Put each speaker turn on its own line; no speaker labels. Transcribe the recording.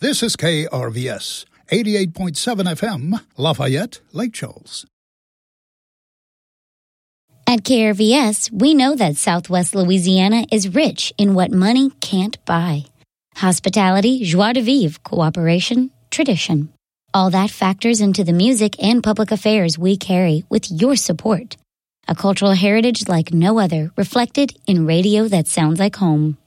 This is KRVS, 88.7 FM, Lafayette, Lake Charles.
At KRVS, we know that Southwest Louisiana is rich in what money can't buy. Hospitality, joie de vivre, cooperation, tradition. All that factors into the music and public affairs we carry with your support. A cultural heritage like no other, reflected in radio that sounds like home.